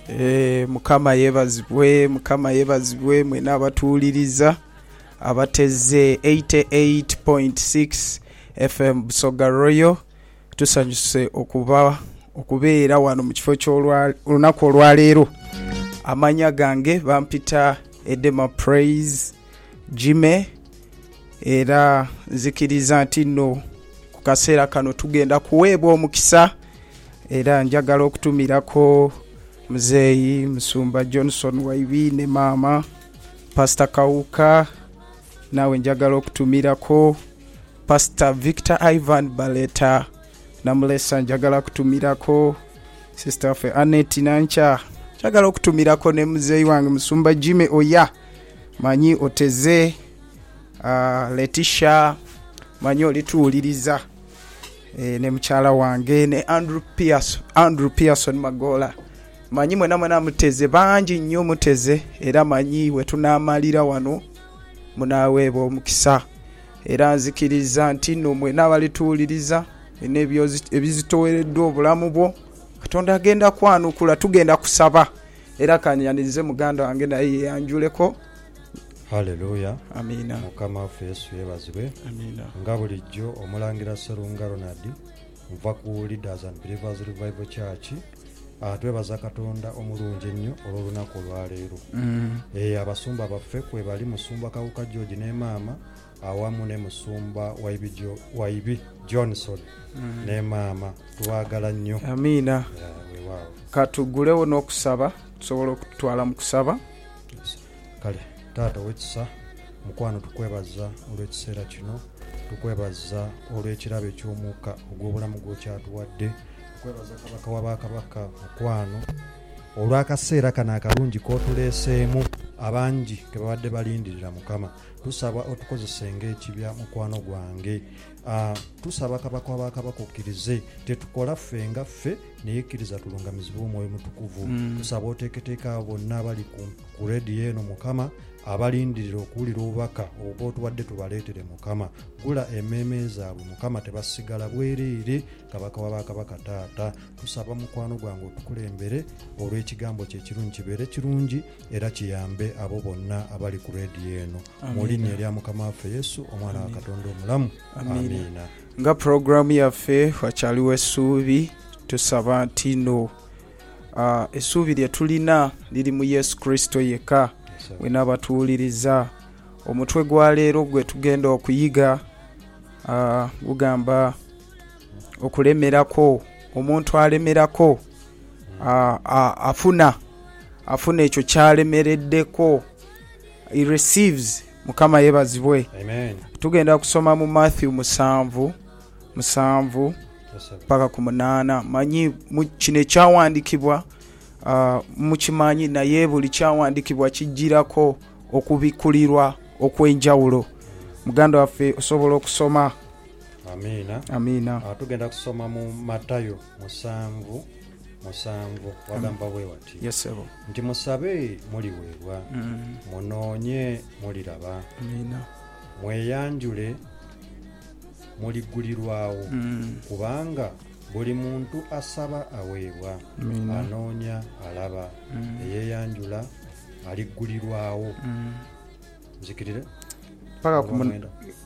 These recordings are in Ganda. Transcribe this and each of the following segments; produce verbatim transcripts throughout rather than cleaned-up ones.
Eh, mukama yebazibwe, mukama yebazibwe mwena abatuuliriza abateze eighty-eight point six F M Busoga Royal. Tusanyuse okuba okubeera wano mu kifo ky'olunaku olwaleero. Amanya gange bampita Edema Praise Jime, era nzikiriza nti nno ku kaseera kano tugenda kuweebwa omukisa, era njagala okutumirako Muzeeyi Musumba Johnson Waibi ne Mama Pastor Kawuka, nawe njagala okutumirako Pastor Victor Ivan Baleta, namulesa njagala kutumirako Sister Fe Annette Nancha, njagala okutumirako ne muzeeyi wange Musumba Jime Oya, manyi oteze uh, Letitia, manyi olituuliriza e, ne mukyala wange ne Andrew Pearson, Andrew Pearson Magola, manyi mwena mwena muteze bangi nnyo muteze, era manyi we tunaamalira wano munaweebwa omukisa, era nzikiriza nti nno mwena abalituuliriza n'ebyo ebizitowereddwa obulamu bwo Katonda agenda kwanukula, tugenda kusaba, era kanyanize muganda wange naye yeyanjuleko. Hallelujah. Amina. Mukama waffe Yesu yebazibwe. Amina. Nga bulijjo omulangira Sserunga Ronald nva ku Leaders and Believers Revival Church. Atwebaza Katonda omulungi ennyo olw'olunaku olwaleero. Mm. Eh, abasumba baffe kwe bali Musumba Kawuka George ne Mama awamu ne Musumba Waibi jo, Waibi Johnson mm. ne Mama tubaagala nnyo. Amina. Yeah, wow. Katugulewo n'okusaba, tusobola okutwala mu kusaba. Yes. Kale taata wekisa mukwano tukwebaza olw'ekiseera kino, tukwebaza olw'ekirabo eky'omukka ogw'obulamu gw'okyatuwadde, tukwebaza kabaka w'abakabaka mukwano olw'akaseera kano akalungi k'otuleeseemu abangi ke babadde balindirira Mukama. Tusaba otukozese ng'ekibya mukwano gwange. Uh, tusaba kabaka w'abakabaka okkirize tetukola ffe nga ffe neyekkiriza tulungamizibwe omwoyo mutukuvu. Mm. Tusaba oteeketeeka abo bonna abali ku, ku rediyo eno Mukama abalindirira okuwulira obubaka oba otuwadde tubaleetere Mukama. Gula emmeeme zaabwe Mukama, tebasigala bwereere. Kabaka w'abakabaka taata tusaba mukwano gwange otukulembere olw'ekigambo kye kirungi kibeere kirungi era kiyambe abo bonna abali ku rediyo eno. Mu linnya erya Mukama waffe Yesu omwana wa Katonda omulamu. Amina. Amina. Nga programu yaffe wakyaliwo essuubi, tusaba nti no uh, essuubi lye tulina liri mu Yesu Kristo yekka. Yes, wena abatuuliriza omutwe gwa leero gwe tugenda okuyiga uh, gugamba okulemerako. Omuntu alemerako uh, uh, afuna afuna ekyo kyalemereddeko, he receives. Mukama yebazibwe. Amen. Tugenda kusoma mu Matthew musanvu musanvu paka ku munaana. Manyi mu kino kyawandikibwa uh, mukimanyi naye buli kyawandikibwa kijjirako okubikulirwa okwenjawulo. Muganda waffe osobola okusoma. Amina. Amina. Uh, tugenda kusoma mu Matayo musanvu musanvu wagamba bwe wati. Yes sir. Nti musabe muliweebwa, mm. munoonye muliraba, amina. Mweyanjule muligulirwawo, mm. kubanga buli muntu asaba aweebwa, amina. Anoonya alaba, mm. eyeyanjula aligulirwawo. Mm. Nzikirire paka ku munana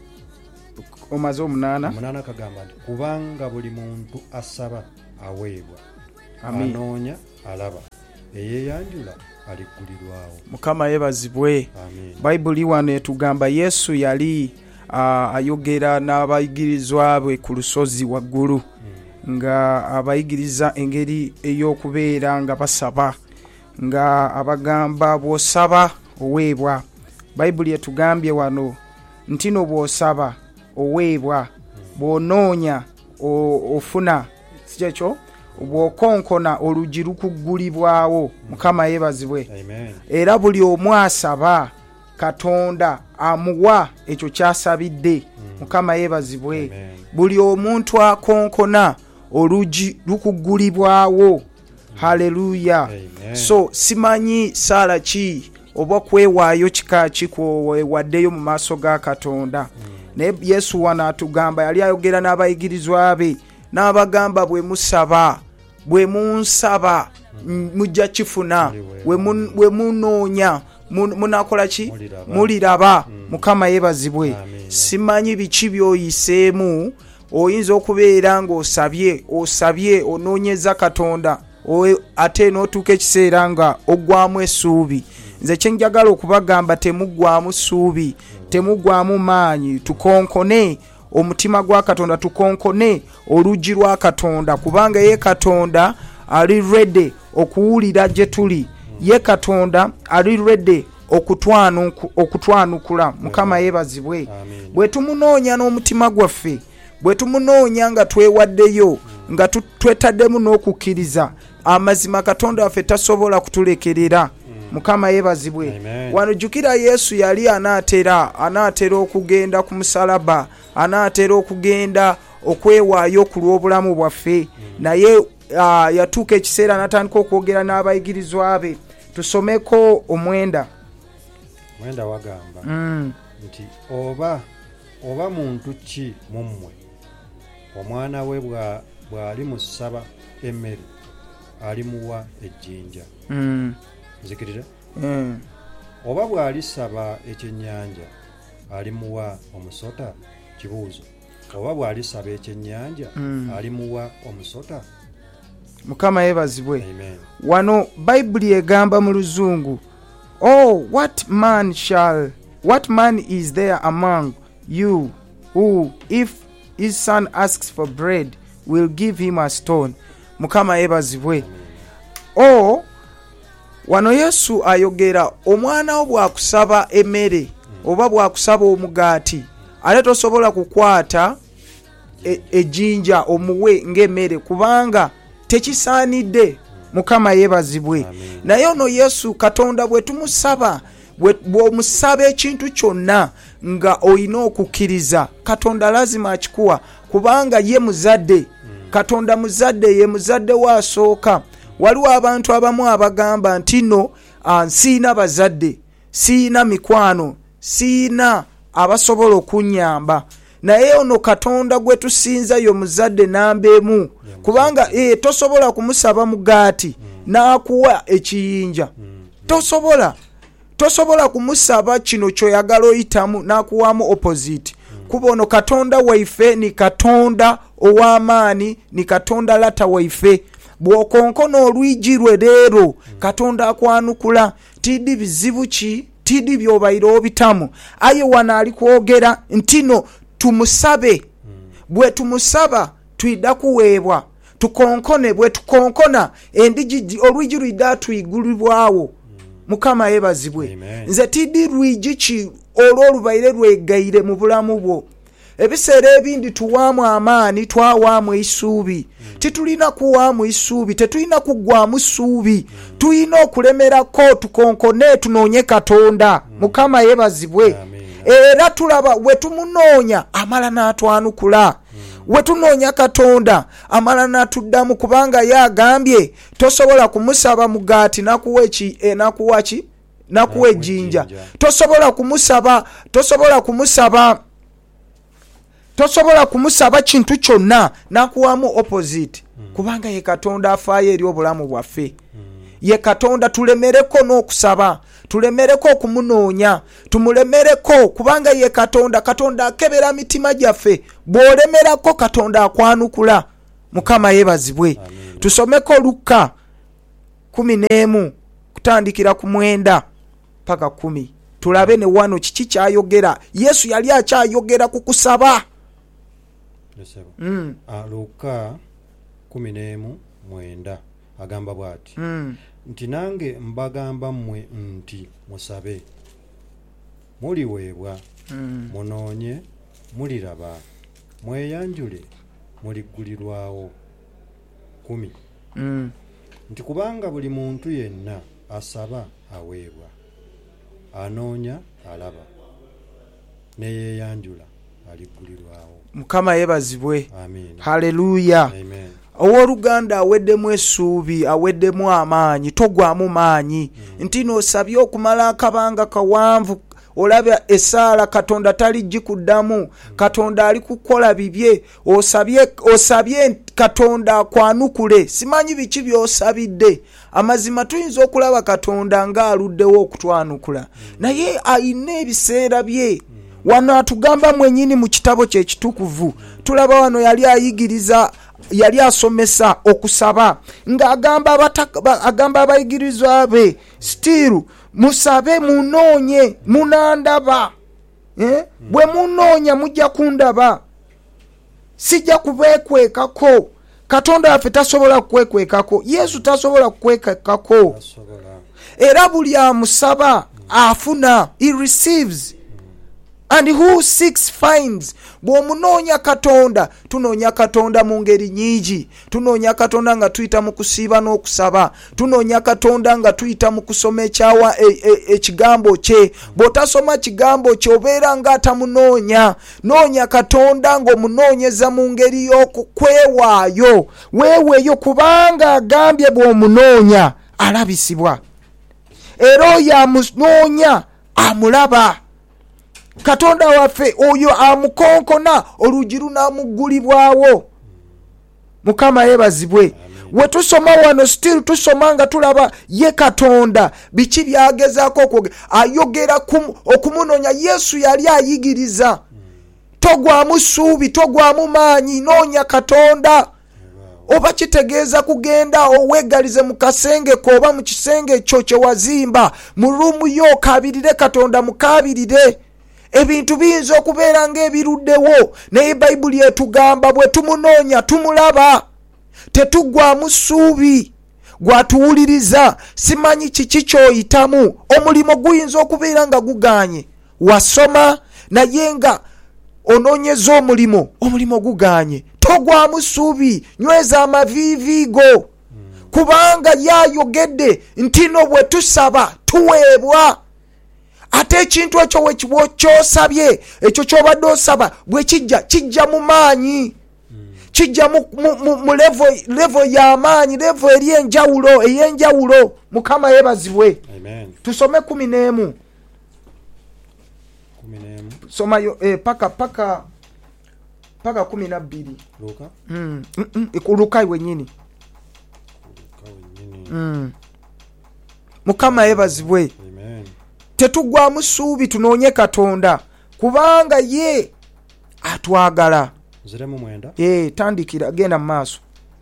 omaze omunaana omunaana kagamba nti kubanga buli muntu asaba aweebwa, anoonya alaba, eyeyanjula aligulirwawo. Mukama yebazibwe. Bayibuli wano etugamba Yesu yali uh, ayogera n'abayigirizwa be ku lusozi waggulu, mm. nga abayigiriza engeri ey'okubeera nga basaba, nga abagamba bw'osaba oweebwa. Bayibuli etugambye wano nti no bw'osaba oweebwa, mm. bw'onoonya ofuna, sikyo bw'okonkona olugi lukuggulibwawo. Mukama yebazibwe. Amen. Era buli omu asaba Katonda amuwa ekyo kyasabidde. Mm. Mukama yebazibwe. Amen. Buli omuntu akonkona olugi lukuggulibwawo. Mm. Haleluya. So simanyi sala ki oba kwewaayo kika ki kwewaddeyo mu maaso ga Katonda. Mm. Naye Yesu wana atugamba yali ayogera n'abayigirizwa be n'abagamba bwe musaba bwe munsaba mujja kifuna, bwe munoonya munakola ki muliraba. Mukama yeebazibwe. Simanyi biki byoyiseemu, oyinza okubeera ng'osabye osabye onoonyeza Katonda ate n'otuuka ekiseera nga oggwamu essuubi. Nze kye njagala okubagamba, temuggwamu ssuubi, temuggwamu maanyi. Tukonkone omutima gwa Katonda, tukonkone oluggi lwa Katonda, kubanga ye Katonda ali ready okuwulira gye tuli. Ye Katonda ali ready okutwanukula. Mukama yeebazibwe. Bwe tumunoonya n'omutima gwaffe, bwe tumunoonya nga twewaddeyo, nga twetaddemu n'okukkiriza, amazima Katonda waffe tasobola kutulekerera. Mukama yeebazibwe. Wano jjukira Yesu yali anaatera anaatera okugenda ku musalaba, anaatera okugenda okwewaayo ku lw'obulamu bwaffe, naye uh, yatuuka ekiseera n'atandika okwogera n'abayigirizwa be. Tusomeko omwenda. Mwenda wagamba mm. nti oba oba muntu ki mu mmwe omwana we bw'ali musaba emmere alimuwa ejjinja? mm. Nzikirira. mm. Oba bw'alisaba ekyennyanja alimuwa omusota? Kibuuzo. Oba bw'alisaba ekyennyanja mm. alimuwa omusota? Mukama yeebazibwe. Amen. Wano Bayibuli egamba mu Luzungu, oh, what man shall, what man is there among you who, if his son asks for bread, will give him a stone? Mukama yeebazibwe. Oh, wano Yesu ayogera omwana wo bw'akusaba emmere oba bw'akusaba omugaati, ate tosobola kukwata ejjinja omuwe ng'emmere, kubanga tekisaanidde. Mukama yeebazibwe. Naye ono Yesu Katonda bwe tumusaba, bw'omusaba ekintu kyonna nga olina okukkiriza, Katonda lazima akikuwa, kubanga ye muzadde. Katonda muzadde, ye muzadde waasooka. Waliwo abantu abamu abagamba nti no nsiina bazadde, siina mikwano, siina abasobola okunnyamba. Naye ono Katonda gwe tusinza yo muzadde nambeemu, kubanga eh, tosobola kumusaba mugaati n'akuwa ekiyinja. Tosobola tosobola kumusaba kino kyoyagala oyitamu n'akuwamu opposite. Kuba ono Katonda waife ni Katonda ow'amaani, ni Katonda lata waife. Bw'okonkona olwigi lwe leero, Katonda akwanukula. Tiddi bizibu ki, tiddi by'obaire obitamu, aye wano ali kwogera nti no tumusabe. Bwe tumusaba tuyidda kuweebwa. Tukonkone, bwe tukonkona endigi olwigi lwidda tuyigulibwawo. Mukama yeebazibwe. Nze tiddi lwigi ki olw'olubaire lwegaire mu bulamu bwo. Ebiseera ebindi tuwaamu amaani, twawaamu essuubi. Titulina kuwaamu essuubi, tetulina kuggwamu ssuubi. Tulina okulemerako, tukonkone, tunoonye Katonda. Mukama yeebazibwe. Era tulaba we tumunoonya amala n'atwanukula. We tunoonya Katonda amala n'atuddamu, kubanga ye agambye tosobola kumusaba mugaati nakuwa eki e nakuwa ki nakuwa ejjinja. Tosobola kumusaba tosobola kumusaba tosobola kumusaba kintu kyonna nakuwamu opposite, kubanga ye Katonda afaayo eri obulamu bwaffe. Ye Katonda tulemereko n'okusaba, tulemereko okumunoonya, tumulemereko, kubanga ye Katonda. Katonda akebera mitima gyaffe, bw'olemerako Katonda akwanukula. Mukama yeebazibwe. Tusomeko Luka kumi n'emu kutandikira ku mwenda paka kumi, tulabe ne wano kiki kyayogera. Yesu yali akyayogera ku kusaba. mm. uh, Luka kumi n'emu mwenda agamba bw'ati, mm. nti nange mbagamba mmwe nti musabe muliweebwa, mm. munoonye muliraba, mweyanjule muliggulirwawo. kumi mm. nti kubanga buli muntu yenna asaba aweebwa, anoonya alaba, ne yeeyanjula aliggulirwawo. Mukama yeebazibwe. Amen. Haleluya. Amen. Owooluganda aweddemu essuubi, aweddemu amaanyi, togwamu maanyi. mm. nti n'osabye okumala akabanga kawanvu, olaba esaala katonda tali gikuddamu, katonda ali kukola bibye, osabye osabye katonda akwanukule, simanyi biki byosabidde. Amazima tuyinza okulaba katonda nga aluddewo okutwanukula, naye ayina ebiseera bye. Wano atugamba mwenyini mu kitabo kye kitukuvu, tulaba wano yali ayigiriza, yali asomesa okusaba ng'agamba agamba abayigirizwa be, still musabe munoonye munandaba, eh? Bwe munoonya mujja kundaba, sijja kubeekwekako. Katonda waffe tasobola kukwekwekako, Yesu tasobola kukwekekako, era buli amusaba afuna, he receives. And who seeks finds. Bw'omunoonya katonda, tunoonya katonda mu ngeri nyingi. Tunoonya katonda nga tuyita mu kusiiba n'okusaba, tunoonya katonda nga tuyita mu kusoma ekyawa ekigambo kye. Bw'otasoma kigambo kye obeera nga atamunoonya. Noonya katonda ng'omunoonyeza mu ngeri y'okwewaayo, weeweeyo kubanga agambye bw'omunoonya alabisibwa, era oyo amunoonya amulaba. Katonda waffe oyo amukonkona oluugi lunaamugulibwawo. Mukama yeebazibwe. We tusoma wano still tusoma nga tulaba ye katonda biki byagezaako okwogera, ayogera okumunoonya. Yesu yali ayigiriza, togwamu ssuubi, togwamu maanyi, noonya katonda. Oba kitegeeza kugenda oweegalize mu kasenge ko oba mu kisenge kyo kye wazimba, mu ruumu yo kaabirire katonda, mukaabirire. Ebintu biyinza okubeera ng'ebiruddewo, naye Bayibuli etugamba bwe tumunoonya tumulaba, tetugwamu ssuubi. Gwatuwuliriza, simanyi kiki kyoyitamu, omulimo guyinza okubeera nga guganye. Wasoma naye nga onoonyeza omulimo, omulimo guganye, togwamu ssuubi, nyweza amaviivi go, kubanga yayogedde nti no bwe tusaba tuweebwa. Ate ekintu ekyo wekibo kyosabye, ekyo kyobadde osaba bwe kijja kijja mu maanyi, kijja mu, mu, mu, mu level, level ya maanyi, level eri enjawulo, ey'enjawulo. Mukama yeebazibwe. Amen. Tusome kumi n'emu. kumi n'emu. Somayo eh, paka paka paka kumi na bbiri. Luka? Mm. Mm, mm, Luka wenyini. Luka wenyini. Mm. Mukama yeebazibwe. Amen. Tetugwamu ssuubi, tunoonye katonda kubanga ye atwagala. Ziremu mwenda. Eh, tandikira genda mu maaso.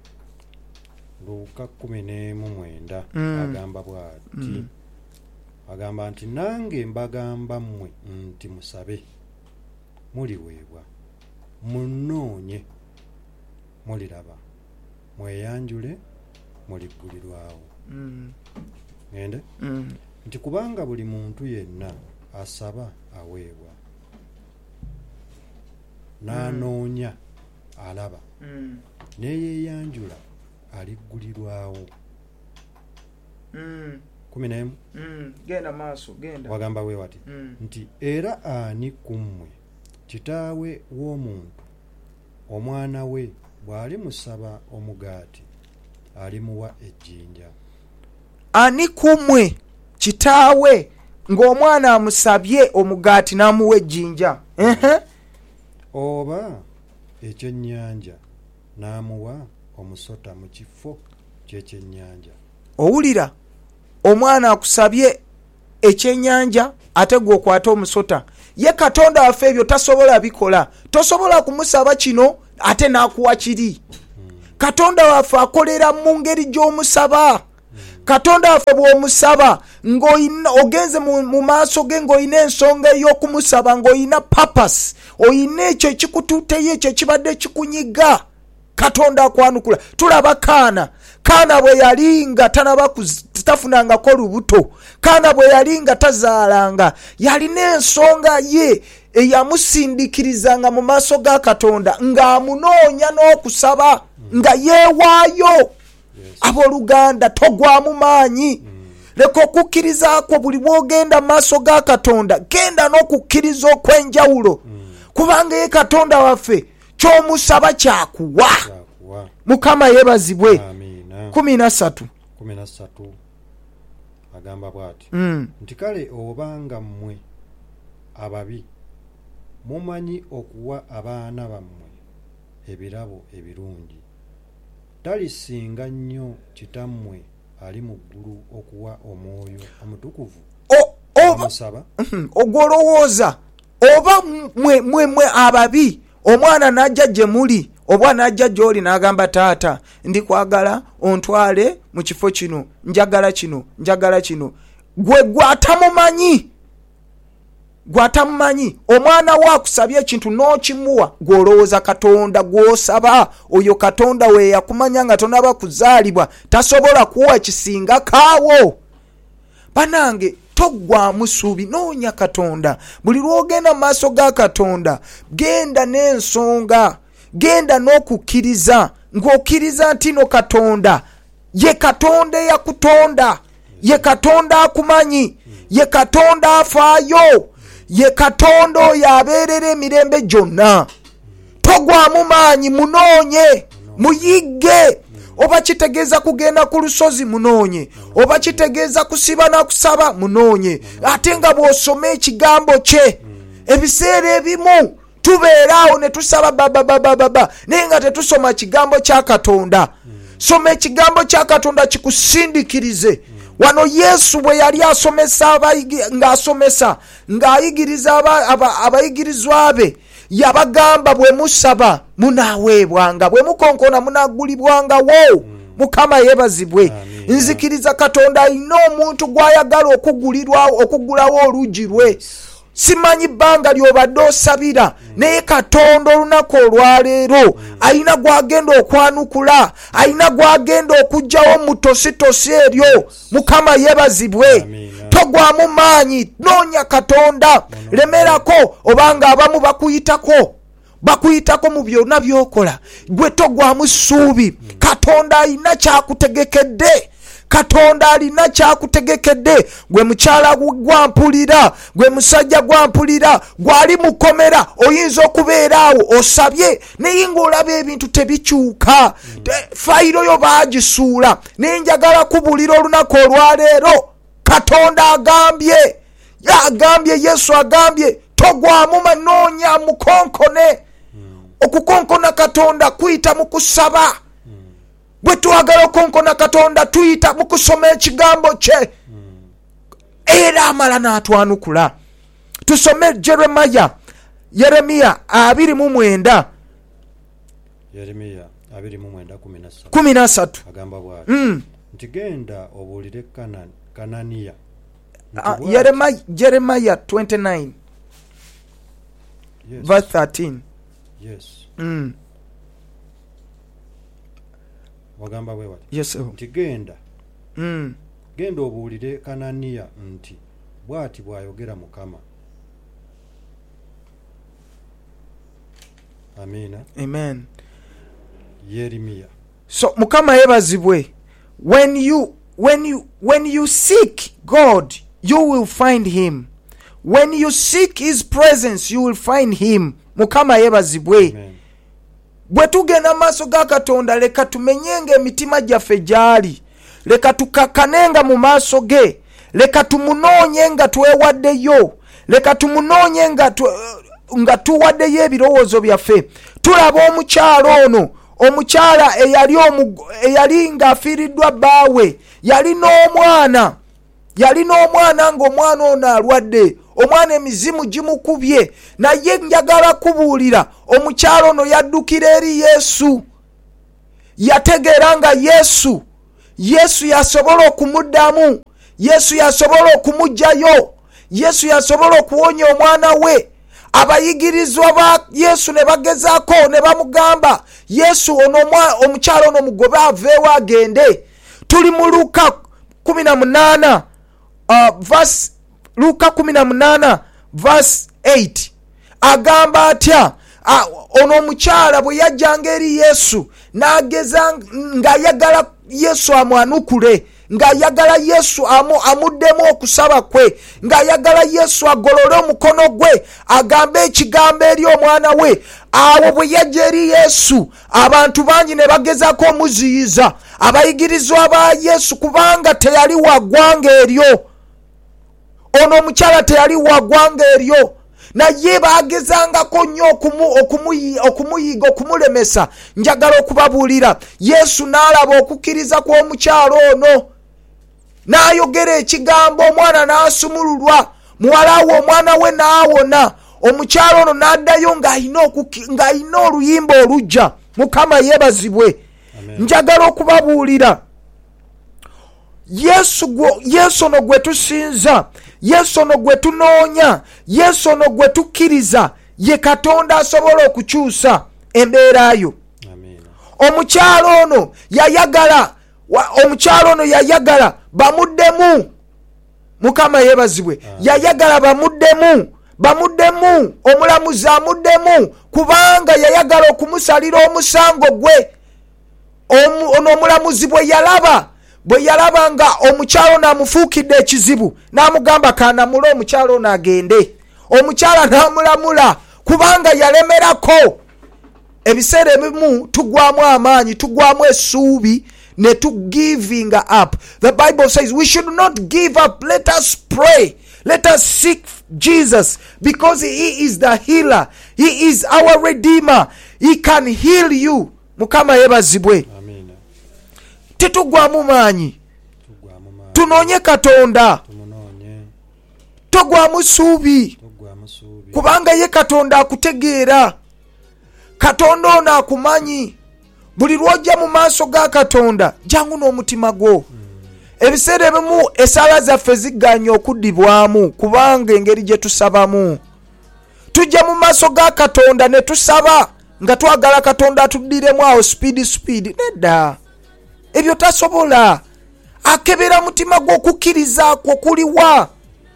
Luka kumi n'emu mwenda. Mm. Agamba bw'ati. Mm. Agamba nti nange mbagamba mmwe nti musabe muliweebwa, munoonye muliraba, mweyanjule muliggulirwawo. Mm. Ngende? Mm. Nti kubanga buli muntu yenna asaba aweebwa, n'anoonya alaba, Mm. neyeyanjula aliggulirwawo. Mm. kumi n'emu. Mm. Genda maaso, genda. Wagamba we wati. Mm. Nti era ani ku mmwe kitaawe w'omuntu omwana we bw'ali musaba omugaati alimuwa ejjinja? Ani kumwe kitaawe ng'omwana amusabye omugaati n'amuwa ejjinja? Ehe. Oba ekyennyanja n'amuwa omusota mu kifo ky'ekyennyanja? Owulira, omwana akusabye ekyennyanja ate gwe okwata omusota. Ye katonda waffe ebyo tasobola bikola. Tosobola kumusaba kino ate n'akuwa kiri. Hmm. Katonda waffe akolera mu ngeri gy'omusaba. Hmm. Katonda waffe bw'omusaba ng'oyina ogenze mu maaso ge ng'oyina ensonga ey'okumusaba, ng'oyina purpose, oyina ekyo ekikutuuteyo, ekyo kibadde kikunyiga, Katonda akwanukula. Tulaba Kaana. Kaana bwe yali nga tanaba tafunangako lubuto, Kaana bwe yali nga tazaalanga, yalina ensonga ye eyamusindikirizanga mu maaso ga Katonda ng'amunoonya n'okusaba, mm. nga yeewaayo. Yes. Abooluganda, togwamu maanyi. Mm. Leka okukkirizaako buli bw'ogenda mu maaso ga Katonda, genda n'okukkiriza okw'enjawulo. Mm. Kubanga ye Katonda waffe ky'omusaba kyakuwa. Mukama yeebazibwe. kumi na ssatu. kumi na ssatu agamba bw'ati. Mm. Nti kale obanga mmwe ababi mumanyi okuwa abaana bammwe ebirabo ebirungi talisinga nnyo kitammwe ali mu ggulu okuwa omwoyo omutukuvu omusaba ogolowooza oba mwe mwe mwe ababi omwana n'ajja gye muli oba n'ajja gy'oli n'agamba taata ndikwagala ontwale mu kifo kino njagala kino njagala kino gwe gwatamumanyi gwatamumanyi omwana wo akusabye ekintu n'okimuwa gw'olowooza katonda gw'osaba oyo katonda we yakumanya nga tonaba kuzaalibwa tasobola kuwa kisinga kaawo banange toggwamu ssuubi noonya katonda buli lwogenda mu maaso ga katonda genda n'ensonga genda n'okukkiriza ng'okkiriza nti no katonda ye katonda eyakutonda ye katonda akumanyi ye katonda afaayo ye katonda oyo abeerera emirembe gyonna togwamu maanyi munoonye muyigge oba kitegeeza kugenda ku lusozi munoonye oba kitegeeza kusiba na kusaba munoonye ate nga bw'osoma ekigambo kye ebiseera ebimu tubeeraawo ne tusaba bababababa naye nga tetusoma kigambo kya katonda soma ekigambo kya katonda kikusindikirize wano Yesu bwe yali asomesa ng'asomesa ng'ayigiriza abayigirizwa be yabagamba bwe musaba munaaweebwanga bwe mukonkona munaagulibwangawo mukama yeebazibwe nzikiriza katonda alina omuntu gw'ayagala okugulirwawo okugulawo oluugi lwe simanyi bbanga ly'obadde osabira naye katonda olunaku olwaleero alina gw'agenda okwanukula alina gw'agenda okuggyawo mu tositosi eryo mukama yeebazibwe togwamu maanyi noonya katonda lemerako obanga abamu bakuyitako bakuyitako mu byonna by'okola gwe togwamu ssuubi katonda alina kyakutegekedde katonda alina kyakutegekedde gwe mukyala gwampulira gwe musajja gwampulira gwali mukomera oyinza okubeeraawo osabye naye ng'olaba ebintu tebikyuka fayiro yo baagisuula naye njagala kubulira olunaku olwaleero katonda agambye agambye Yesu agambye togwamu manoonya mukonkone okukonkona katonda kuyita mu kusaba bwe twagala okonkona katonda tuyita mu kusoma ekigambo kye era amala n'atwanukula tusome Jeremiya Yeremiya abiri mu mwenda Yeremiya abiri mu mwenda kumi na ssatu agamba bw'ati nti genda obuulire Kananiya Yeremiya Jeremiya twenty-nine verse thirteen yes mm. wagamba bwe wati yes nti genda mm. genda obuulire Kananiya nti bw'ati bw'ayogera Mukama. Amina. Amen. Yeremiya. So Mukama yeebazibwe. When you when you when you seek God, you will find him. When you seek his presence, you will find him. Mukama yeebazibwe. Amen. Bwe tugenda maaso ga Katonda leka tumenyenga emitima gyaffe gyali. Leka tukakanenga mu maaso ge. Leka tumunoonye nga twewaddeyo. Leka tumunoonye nga tu, nga tuwaddeyo ebirowoozo byaffe. Tulaba omukyalo ono, omukyala eyali eyali ng'afiiriddwa bbaawe, yali n'omwana. Yali n'omwana ng'omwana ono alwadde. Omwana emizimu gimukubye, naye njagala kubuulira omukyalo ono yaddukira eri Yesu. Yategeera nga Yesu Yesu yasobola okumuddamu, Yesu yasobola okumuggyayo, Yesu yasobola okuwonya omwana we. Abayigirizwa ba Yesu ne bagezaako ne bamugamba Yesu ono omukyalo ono mugobe aveewo agende. Tuli mu Luka kumi na munaana uh, verse Luka kumi na munaana verse eight agamba atya uh, ono omukyala bwe yajjanga eri Yesu n'ageza ng'ayagala Yesu amwanukule, ng'ayagala Yesu amu, amuddemu okusaba kwe, ng'ayagala Yesu agolole omukono gwe agambe ekigambo eri omwana we. Awo bwe yajja eri Yesu abantu bangi ne bagezaako omuziyiza abayigirizwa ba Yesu kubanga teyali wa ggwanga eryo. Ono omukyala teyali wa ggwanga eryo. naye bagezangako nnyo okumuyiga okumulemesa. Njagala okubabuulira Yesu n'alaba okukkiriza kw'omukyalo ono n'ayogera ekigambo, omwana n'asumululwa, muwala we omwana we n'awona. Omukyalo ono n'addayo ng'ayina oluyimba olujja. Mukama yeebazibwe. Njagala okubabuulira Yesu Yesu ono gwe tusinza, Yesu ono gwe tunoonya, Yesu ono gwe tukkiriza, ye Katonda asobola okukyusa embeera yo. Omukyalo ono yayagala omukyalo ono yayagala bamuddemu. Mukama yeebazibwe. Yayagala bamuddemu bamuddemu omulamuzi amuddemu, kubanga yayagala okumusalira omusango gwe. Ono omulamuzi bwe yalaba bwe yalaba nga omukyalo n'amufuukidde ekizibu, n'amugamba kanamula omukyalo n'agende. Omukyala n'amulamula kubanga yalemerako. Ebiseera ebimu tugwamu amaanyi, tugwamu essuubi, ne tu giving up. The Bible says we should not give up. Let us pray. Let us seek Jesus, because he is the healer. He is our redeemer. He can heal you. Mukama yebazibwe. Amen. Tetugwamu maanyi, tunoonye Katonda, togwamu ssuubi, kubanga ye Katonda akutegeera. Katonda ono akumanyi. Buli lwojja mu maaso ga Katonda jangu n'omutima gwo. Ebiseera ebimu esala zaffe zigganye okuddibwamu kubanga engeri gye tusabamu. Tujja mu maaso ga Katonda ne tusaba nga twagala Katonda atuddiremu awo speed speed. Nedda, ebyo tasobola. Akebera mutima gwo okukkiriza kwo kuliwa.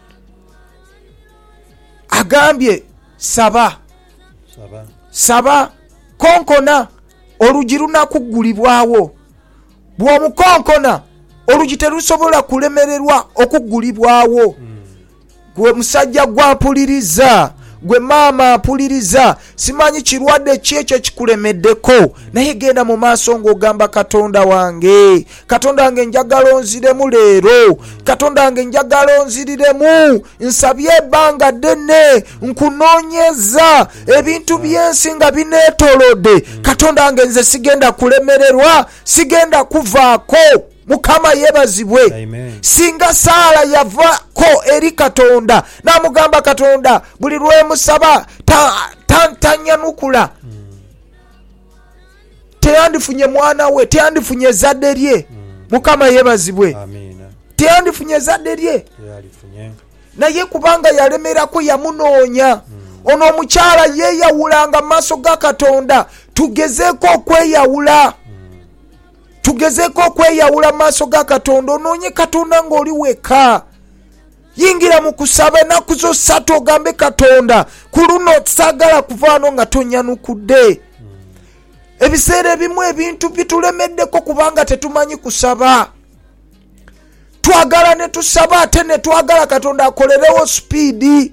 Agambye saba saba saba konkona olugi lunakuggulibwawo. Bw'omukonkona olugi terusobola kulemererwa okuggulibwawo. Gwe musajja gwapuliriza, gwe maama apuliriza, simanyi kirwadde ki ekyo kikulemeddeko, naye genda mu maaso ng'ogamba Katonda wange, Katonda wange njagala onziremu leero, Katonda wange njagala onziriremu, nsabye ebbanga ddene, nkunoonyeza, ebintu by'ensi nga bineetolodde, Katonda wange nze sigenda kulemererwa, sigenda kuvaako. Mukama yebazibwe. Amen. Singa Saala yavako eri Katonda n'amugamba Katonda buli lwemusaba tanyanukula, ta, mm. teyandifunye mwana we, teyandifunye zadde lye. mm. Mukama yebazibwe. Amen. Teyandifunye zadde lye, naye kubanga yalemerako yamunoonya. mm. Ono omukyala yeeyawulanga mu maaso ga Katonda. Tugezeeko okweyawula. Tugezeko okweyawula maaso ga Katonda. Onoonye Katonda ng'oli weka. Yingira mu kusaba ennaku zo ssatu ogambe Katonda, ku luno saagala kuvaano nga tonyanukudde. mm. Ebiseera ebimu ebintu bitulemeddeko kubanga tetumanyi kusaba. Twagala ne tusaba ate ne twagala Katonda akolerewo sipiidi.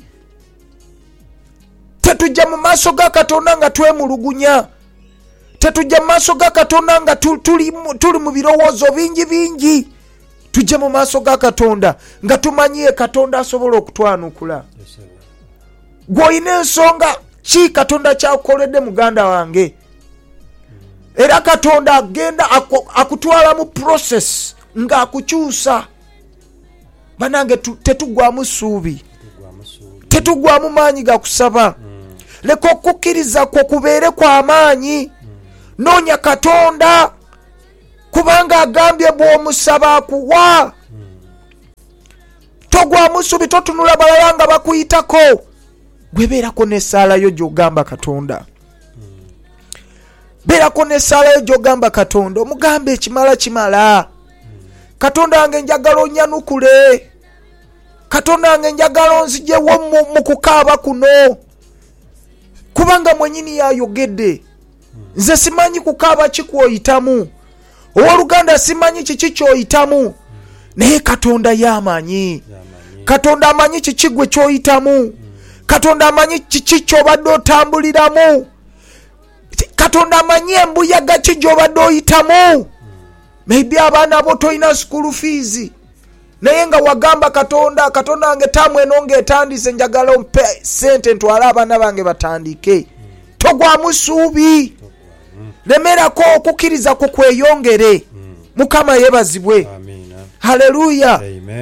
Tetujja mu maaso ga Katonda nga twemulugunya. Tetujja mu maaso ga Katonda nga tuli, tuli mu birowoozo bingi bingi. Tujje mu maaso ga Katonda nga tumanyiye Katonda asobola okutwanukula. Yes, gw'olina ensonga ki Katonda kyakukoledde muganda wange? mm. Era Katonda agenda akutwala mu process nga akukyusa. Banange tetugwamu ssuubi, tetugwamu maanyi ga kusaba. mm. Leka okukkiriza kwo kubeere kwa maanyi. Noonya Katonda kubanga agambye bw'omusaba akuwa. mm. Togwamu ssuubi, totunula balala nga bakuyitako. Gwebeerako n'essaala yo gy'ogamba Katonda. mm. Beerako n'essaala yo gy'ogamba Katonda, omugambe ekimala kimala. mm. Katonda wange njagala onyanukule, Katonda wange njagala onzijewo mu kukaaba kuno, kubanga mwenyini yayogedde. Nze simanyi kukaaba kikwoyitamu, owooluganda simanyi kiki kyoyitamu, naye Katonda yamanyi. Katonda amanyi kiki gwe kyoyitamu. Katonda amanyi kiki kyobadde otambuliramu. Katonda amanyi embuyaga ki gy'obadde oyitamu. Maybe abaana bo toyina school fees, naye nga wagamba Katonda Katonda wange tamu enonge etandise njagala ompe sente ntwala abaana bange batandike. Togwamu ssuubi, lemerako okukkiriza kukweyongere. Mukama yebazibwe. Haleluya.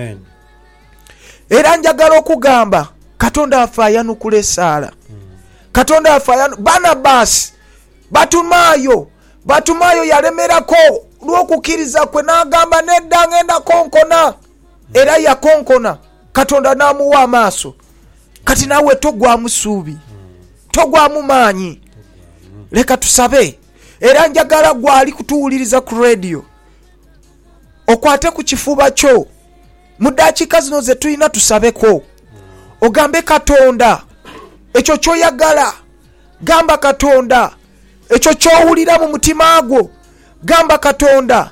Era njagala okugamba Katonda afa ayanukula essaala. Katonda afa ayanukula Barnabas Batumayo Batumayo yalemerako lw'okukkiriza kwe n'agamba nedda ngenda konkona, era yakonkona. Katonda n'amuwa amaaso. Kati nawe togwamu ssuubi, togwamu maanyi. Leka tusabe. Era njagala gwali kutuwuliriza ku radio okwate ku kifuba kyo mu dakiika zino ze tulina tusabeko. Ogambe Katonda ekyo kyoyagala, gamba Katonda ekyo kyowulira mu mutima gwo, gamba Katonda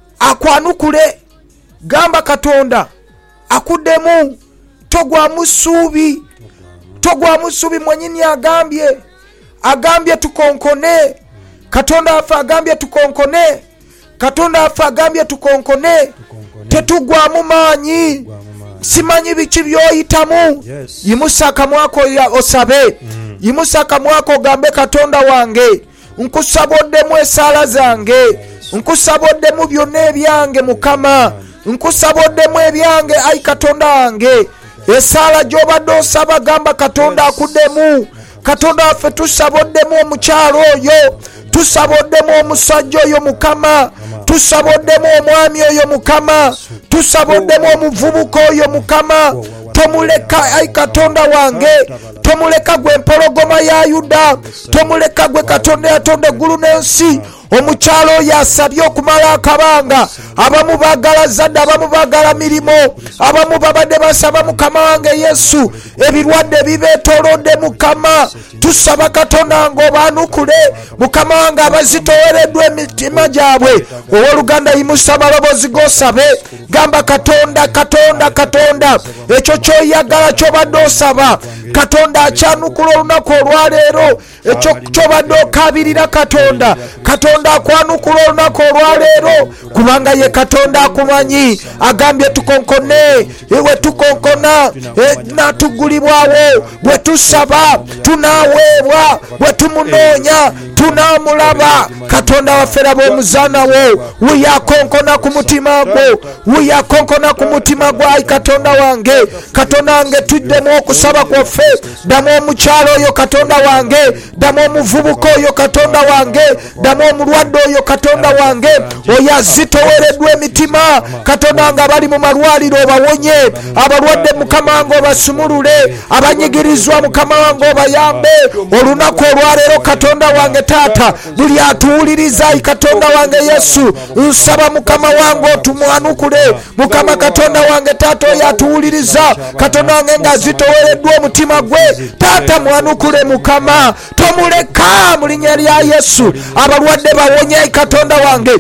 akwanukule, gamba Katonda akuddemu. Togwamu ssuubi, togwamu ssuubi. Mwenyini agambye agambye tukonkone. Katonda afa agambye tukonkone. Katonda afa agambye tukonkone. Tetugwamu maanyi. Simanyi biki byoyitamu. Yimusa akamwako osabe. Yimusa akamwako ogambe Katonda wange nkusaboddemu essaala zange, nkusaboddemu byonna ebyange Mukama, nkusaboddemu ebyange ayi Katonda wange. Essaala gy'obadde osaba gamba Katonda akuddemu. Katonda waffe tusaboddemu omukyalo oyo, tusaboddemu omusajja oyo Mukama, tusaboddemu omwami oyo Mukama, tusaboddemu omuvubuka oyo Mukama. Tomuleka ayi Katonda wange, tomuleka gwe empologoma ya Yuda, tomuleka gwe Katonda yatonda eggulu n'ensi. Omukyalo oyo asabye okumala akabanga. Abamu baagala zadde, abamu baagala mirimo, abamu babadde basaba Mukama wange Yesu ebirwadde bibeetoolodde Mukama. Tusaba Katonda ng'obaanukule Mukama wange abazitoowereddwa emitima gyabwe. Owooluganda yimusa amaloboozi g'osabe, gamba Katonda Katonda Katonda ekyo kyoyagala kyobadde osaba. Katonda akyanukula olunaku olwaleero ekyo kyobadde okabirira Katonda. Katonda akwanukula olunaku olwaleero kubanga ye Katonda akumanyi. Agambye tukonkone, ewe tukonkona natugulibwawo. Bwe tusaba tunaweebwa, bwe tumunoonya tunamulaba. Katonda waffe laba omuzaana wo, wuyakonkona ku mutima gwo, wuyakonkona ku mutima gwo ayi Katonda wange. Katonda wange tuddemu okusaba kwaffe. Ddamu omukyalo oyo Katonda wange, ddamu omuvubuka oyo Katonda wange, ddamu omulwadde oyo Katonda wange. Oyo azitowereddwa emitima Katonda wange, abali mu malwaliro obawonye, abalwadde Mukama wange obasumulule, abanyigirizwa Mukama wange obayambe. Olunaku olwaleero Katonda wange Taata, buli atuwuliriza ayi Katonda wange Yesu, nsaba Mukama wange otumwanukule. Mukama Katonda wange Taata oyo atuwuliriza Katonda wange ng'azitowereddwa omutima gwe, Taata mwanukule Mukama. Tomuleka mu linnya lya Yesu. Abalwadde bawonye ayi Katonda wange,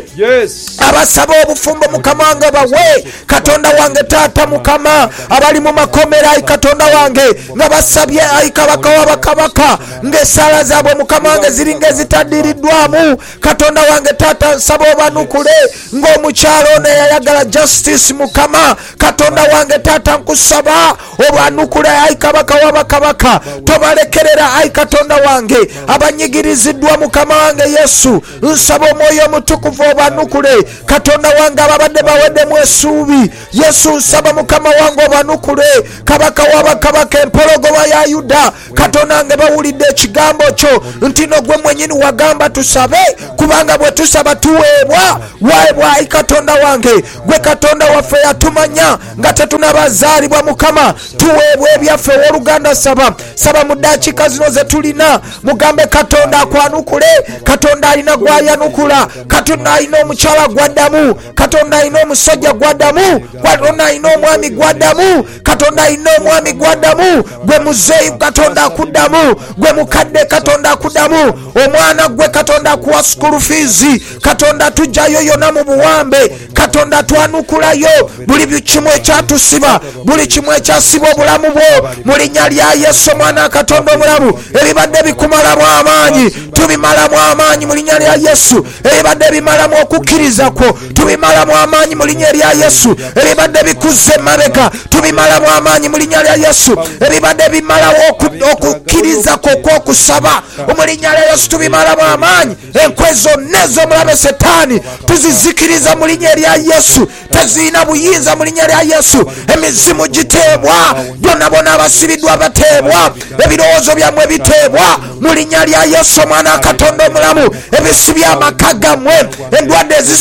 abasaba obufumbo Mukama wange bawe Katonda wange Taata Mukama. Abali mu makomera ayi Katonda wange nga basabye ayi Kabaka w'abakabaka ng'essaala zaabwe Mukama wange ziri ng'ezitaddiriddwamu Katonda wange Taata, nsaba obanukule ng'omukyalo ono eyayagala justice Mukama. Katonda wange Taata nkusaba obanukule ayi Kabaka w'abakabaka. Tobalekerera ayi Katonda wange abanyigiriziddwa Mukama wange Yesu. Nsaba omwoyo omutukuvu obanukule Katonda wange ababadde baweddemu essuubi Yesu. Nsaba Mukama wange obanukule Kabaka w'abakabaka, empologoma ya Yuda. Katonda wange bawulidde ekigambo kyo nti no gwe mwenyini wagamba tusabe, kubanga bwe tusaba tuweebwa. Waebwa ayi Katonda wange, gwe Katonda waffe yatumanya nga tetunabazaalibwa Mukama. Tuweebwa ebyaffe owooluganda. Saba saba mu dakiika zino ze tulina, mugambe Katonda akwanukule. Katonda alina gwayanukula, Katonda alina omukyala gwaddamu, Katonda alina omusajja gwaddamu, Katonda alina omwami gwaddamu, Katonda alina omwami gwaddamu. Gwe muzeeyi Katonda akuddamu, gwe mukadde Katonda akuddamu, omwana omwana gwe Katonda akuwa school fees. Katonda tujjayo yonna mu buwambe. Katonda twanukulayo buli kimu ekyatusiba, buli kimu ekyasiba obulamu bwo mu linnya lya Yesu Omwana Katonda omulamu. Ebibadde bikumalamu amaanyi tubimalamu amaanyi mu linnya lya Yesu. Ebibadde bimalamu okukkiriza kwo tubimalamu amaanyi mu linnya lya Yesu. Ebibadde bikuze mabega tubimalamu amaanyi mu linnya lya Yesu. Ebibadde bimalawo okukkiriza kwo kw'okusaba mu linnya lya Yesu tubimalamu amaanyi. Enkwe zonna ez'omulabe Setaani tuzizikiriza mu linnya lya Yesu. Tezirina buyinza mu linnya lya Yesu. Emizimu giteebwa, bonna bonna abasibiddwa bateebwa, ebirowoozo byammwe biteebwa mu linnya lya Yesu Omwana Katonda omulamu. Ebisibya amaka gammwe, endwadde